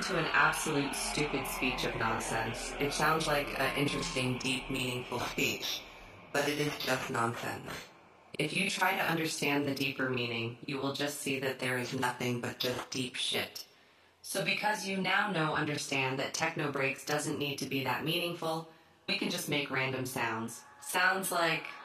to an absolute stupid speech of nonsense. It sounds like an interesting, deep, meaningful speech, but it is just nonsense. If you try to understand the deeper meaning, you will just see that there is nothing but just deep shit. So because you now understand that Techno Breaks doesn't need to be that meaningful, we can just make random sounds. Sounds like